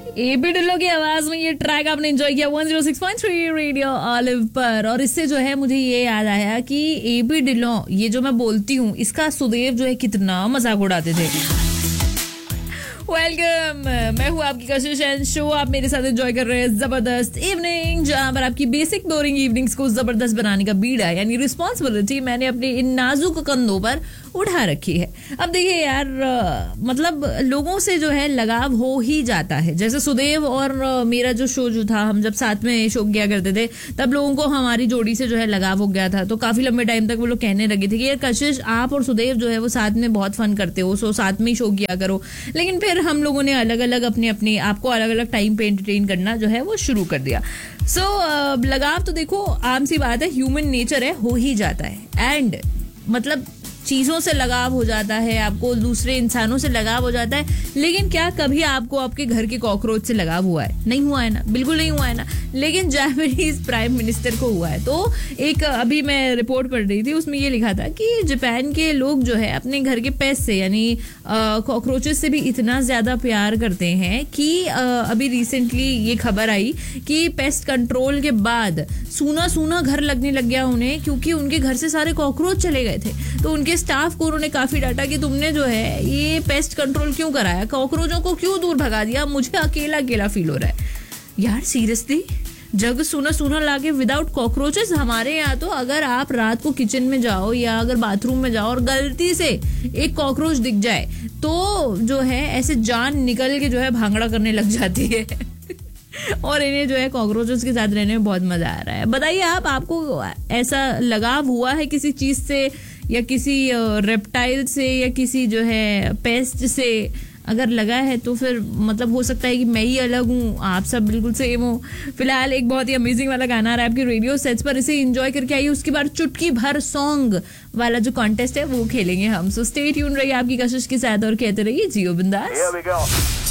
AB Dhillon की आवाज में ये ट्रैक आपने एंजॉय किया 106.3 रेडियो ऑलिव पर। और इससे जो है मुझे ये याद आया कि एबी डिल्लो ये जो मैं बोलती हूँ इसका सुदेव जो है कितना मजाक उड़ाते थे। वेलकम, मैं हूँ आपकी कशिश एंड शो आप मेरे साथ एंजॉय कर रहे हैं जबरदस्त इवनिंग, जहां पर आपकी बेसिक बोरिंग इवनिंग्स को जबरदस्त बनाने का बीड़ा यानी रिस्पॉन्सिबिलिटी मैंने अपने इन नाजुक कंधों पर उठा रखी है। अब देखिए यार, मतलब लोगों से जो है लगाव हो ही जाता है। जैसे सुदेव और मेरा जो शो जो था, हम जब साथ में शो किया करते थे तब लोगों को हमारी जोड़ी से जो है लगाव हो गया था। तो काफी लंबे टाइम तक वो लोग कहने लगे थे कि यार कशिश आप और सुदेव जो है वो साथ में बहुत फन करते हो, सो साथ में ही शो किया करो। लेकिन फिर हम लोगों ने अलग अलग अपने आपको अलग अलग टाइम पे एंटरटेन करना जो है वो शुरू कर दिया। लगाव तो देखो आम सी बात है, ह्यूमन नेचर है, हो ही जाता है। एंड मतलब चीजों से लगाव हो जाता है, आपको दूसरे इंसानों से लगाव हो जाता है। लेकिन क्या कभी आपको आपके घर के कॉकरोच से लगाव हुआ है? नहीं हुआ है ना, बिल्कुल नहीं हुआ है ना। लेकिन जापानीज प्राइम मिनिस्टर को हुआ है। तो एक अभी मैं रिपोर्ट पढ़ रही थी, उसमें ये लिखा था कि जापान के लोग जो है अपने घर के पेस्ट से यानी कॉकरोचेस से भी इतना ज्यादा प्यार करते हैं कि अभी रिसेंटली ये खबर आई कि पेस्ट कंट्रोल के बाद सूना सूना घर लगने लग गया उन्हें, क्योंकि उनके घर से सारे कॉकरोच चले गए थे। तो उनके स्टाफ को उन्होंने काफी डांटा कि तुमने जो है ये पेस्ट कंट्रोल क्यों कराया, कॉकरोचों को क्यों दूर भगा दिया, मुझे अकेला अकेला फील हो रहा है। यार सीरियसली, जग सूना सूना लाके विदाउट कॉकरोचेस। हमारे यहाँ तो अगर आप रात को किचन में जाओ या अगर बाथरूम में जाओ और गलती से एक कॉकरोच दिख जाए तो जो है ऐसे जान निकल के जो है भांगड़ा करने लग जाती है। और इन्हें जो है कॉकरोचेस के साथ रहने में बहुत मजा आ रहा है। बताइए आपको ऐसा लगाव हुआ है किसी चीज से या किसी रेप्टाइल से या किसी जो है पेस्ट से? अगर लगा है तो फिर मतलब हो सकता है कि मैं ही अलग हूँ, आप सब बिल्कुल सेम हो। फिलहाल एक बहुत ही अमेजिंग वाला गाना आ रहा है आपके रेडियो सेट्स पर, इसे एंजॉय करके आइए। उसके बाद चुटकी भर सॉन्ग वाला जो कॉन्टेस्ट है वो खेलेंगे हम। सो स्टे ट्यून रहिए आपकी कशिश के साथ और कहते रहिए जियो बिंदास।